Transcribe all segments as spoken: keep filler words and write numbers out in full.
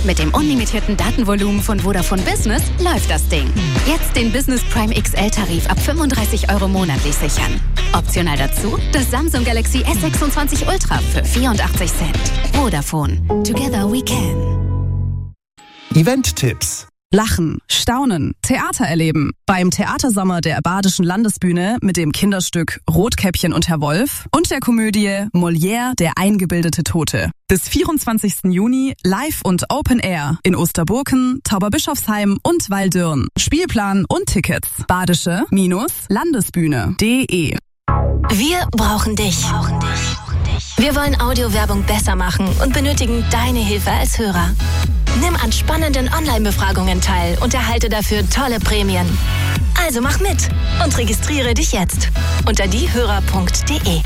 Mit dem unlimitierten Datenvolumen von Vodafone Business läuft das Ding. Jetzt den Business Prime X L-Tarif ab fünfunddreißig Euro monatlich sichern. Optional dazu das Samsung Galaxy S sechsundzwanzig Ultra für vierundachtzig Cent. Vodafone. Together we can. Event-Tipps. Lachen, staunen, Theater erleben. Beim Theatersommer der Badischen Landesbühne mit dem Kinderstück Rotkäppchen und Herr Wolf und der Komödie Molière, der eingebildete Tote. Bis vierundzwanzigsten Juni live und Open Air in Osterburken, Tauberbischofsheim und Waldürn. Spielplan und Tickets badische-landesbühne punkt de. Wir brauchen dich. Wir wollen Audiowerbung besser machen und benötigen deine Hilfe als Hörer. Nimm an spannenden Online-Befragungen teil und erhalte dafür tolle Prämien. Also mach mit und registriere dich jetzt unter diehörer punkt de.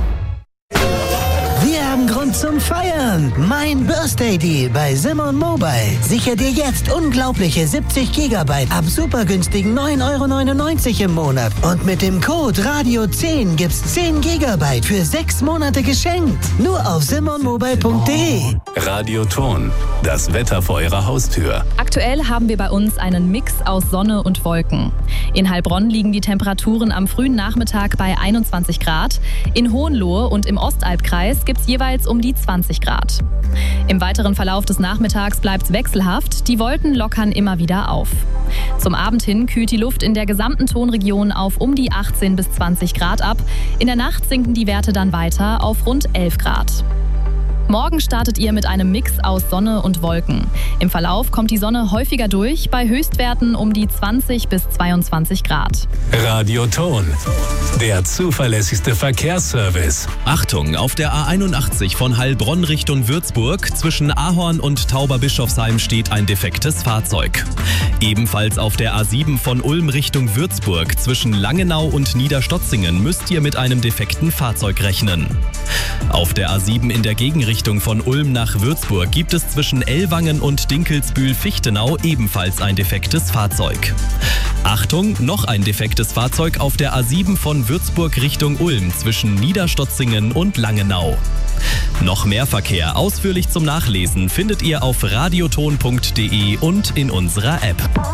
Wir haben Grund zum Feiern. Mein Birthday Deal bei Simon Mobile. Sichere dir jetzt unglaubliche siebzig Gigabyte ab super günstigen neun Euro neunundneunzig im Monat. Und mit dem Code Radio zehn gibt's zehn Gigabyte für sechs Monate geschenkt. Nur auf simon mobile punkt de. Radioton, das Wetter vor Ihrer Haustür. Aktuell haben wir bei uns einen Mix aus Sonne und Wolken. In Heilbronn liegen die Temperaturen am frühen Nachmittag bei einundzwanzig Grad. In Hohenlohe und im Ostalbkreis gibt es jeweils um die zwanzig Grad. Im weiteren Verlauf des Nachmittags bleibt es wechselhaft. Die Wolken lockern immer wieder auf. Zum Abend hin kühlt die Luft in der gesamten Tonregion auf um die achtzehn bis zwanzig Grad ab. In der Nacht sinken die Werte dann weiter auf rund elf Grad. Morgen startet ihr mit einem Mix aus Sonne und Wolken. Im Verlauf kommt die Sonne häufiger durch, bei Höchstwerten um die zwanzig bis zweiundzwanzig Grad. Radioton, der zuverlässigste Verkehrsservice. Achtung, auf der A einundachtzig von Heilbronn Richtung Würzburg zwischen Ahorn und Tauberbischofsheim steht ein defektes Fahrzeug. Ebenfalls auf der A sieben von Ulm Richtung Würzburg zwischen Langenau und Niederstotzingen müsst ihr mit einem defekten Fahrzeug rechnen. Auf der A sieben in der Gegenrichtung von Ulm nach Würzburg gibt es zwischen Ellwangen und Dinkelsbühl-Fichtenau ebenfalls ein defektes Fahrzeug. Achtung, noch ein defektes Fahrzeug auf der A sieben von Würzburg Richtung Ulm zwischen Niederstotzingen und Langenau. Noch mehr Verkehr ausführlich zum Nachlesen findet ihr auf radioton punkt de und in unserer App.